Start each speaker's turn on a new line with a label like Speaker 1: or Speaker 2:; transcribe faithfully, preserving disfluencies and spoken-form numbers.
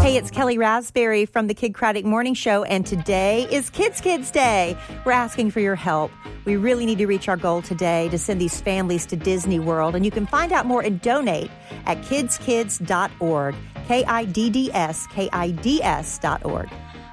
Speaker 1: Hey, it's Kelly Raspberry from the Kid Craddock Morning Show, and today is Kids Kids Day. We're asking for your help. We really need to reach our goal today to send these families to Disney World, and you can find out more and donate at kids kids dot org, K I D D S, K I D S dot org.